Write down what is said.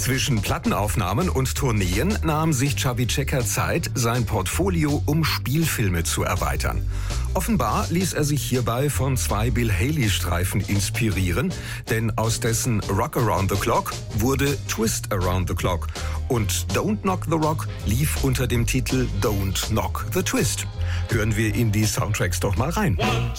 Zwischen Plattenaufnahmen und Tourneen nahm sich Chubby Checker Zeit, sein Portfolio um Spielfilme zu erweitern. Offenbar ließ er sich hierbei von 2 Bill Haley-Streifen inspirieren, denn aus dessen Rock Around the Clock wurde Twist Around the Clock und Don't Knock the Rock lief unter dem Titel Don't Knock the Twist. Hören wir in die Soundtracks doch mal rein. 1,